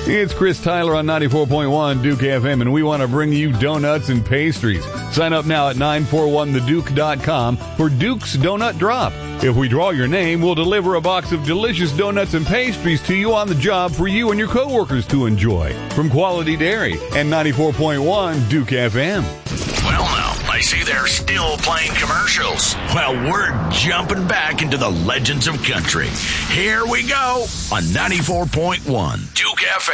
It's Chris Tyler on 94.1 Duke FM, and we want to bring you donuts and pastries. Sign up now at 941theduke.com for Duke's Donut Drop. If we draw your name, we'll deliver a box of delicious donuts and pastries to you on the job for you and your coworkers to enjoy. From Quality Dairy and 94.1 Duke FM. Well, now, I see they're still playing commercials. Well, we're jumping back into the legends of country. Here we go on 94.1 Duke FM.